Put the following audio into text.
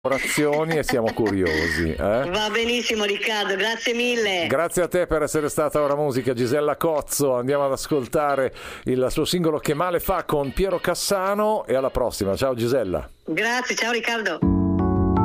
collaborazioni e siamo curiosi. Va benissimo Riccardo, grazie mille. Grazie a te per essere stata Ora Musica, Gisella Cozzo. Andiamo ad ascoltare il suo singolo Che male fa con Piero Cassano e alla prossima. Ciao Gisella. Grazie, ciao Riccardo.